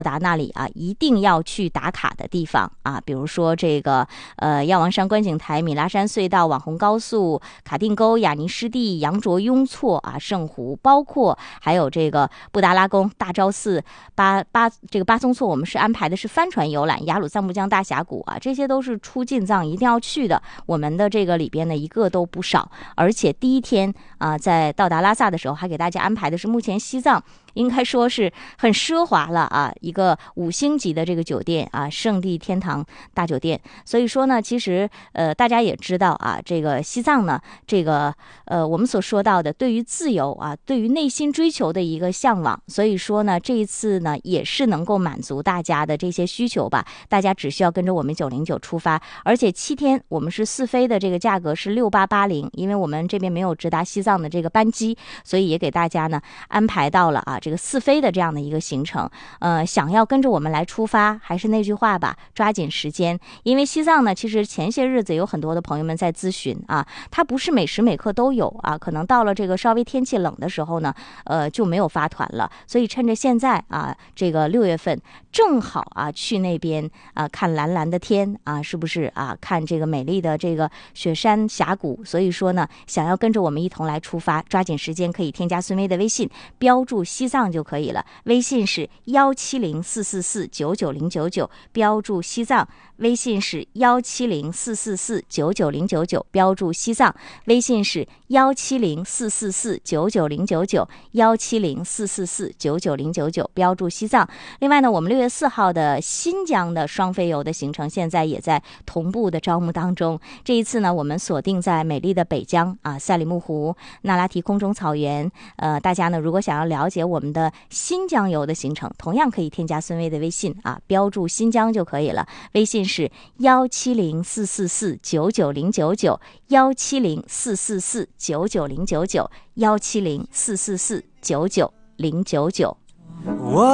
达那里啊，一定要去打卡的地方啊，比如说这个药王山观景台、米拉山隧道、网红高速、卡定沟、雅尼湿地、羊卓雍措啊、圣湖，包括还有这个布达拉宫、大昭寺、巴松措，我们是安排的是帆船游览、雅鲁藏布江大峡谷啊，这些都是出进藏一定要去的。我们的这个里边呢，一个都不少，而且第一天啊，在到达拉萨的时候，还给大家安排的是目前西藏应该说是很奢华了啊，一个5星级的这个酒店啊，圣地天堂大酒店。所以说呢，其实大家也知道啊，这个西藏呢，这个我们所说到的对于自由啊，对于内心追求的一个向往，所以说呢，这一次呢也是能够满足大家的这些需求吧。大家只需要跟着我们909出发，而且7天我们是4飞的这个价格是6880，因为我们这边没有直达西藏的这个班机，所以也给大家呢安排到了啊这个4飞的这样的一个行程。想要跟着我们来出发，还是那句话吧，抓紧时间。因为西藏呢，其实前些日子有很多的朋友们在咨询啊，它不是每时每刻都有啊，可能到了这个稍微天气冷的时候呢，就没有发团了。所以趁着现在啊，这个6月份正好啊，去那边啊看蓝蓝的天啊，是不是啊？看这个美丽的这个雪山峡谷。所以说呢，想要跟着我们一同来出发，抓紧时间可以添加孙薇的微信，标注西藏就可以了。微信是17044499099，标注西藏。微信是17044499099，标注西藏。微信是17044499099，17044499099，标注西藏。另外呢，我们6月4号的新疆的双飞游的行程现在也在同步的招募当中。这一次呢，我们锁定在美丽的北疆啊，赛里木湖、那拉提空中草原。大家呢如果想要了解我们的新疆游的行程，同样可以添加孙薇的微信啊，标注新疆就可以了。微信是17044499099，17044499099，17044499099。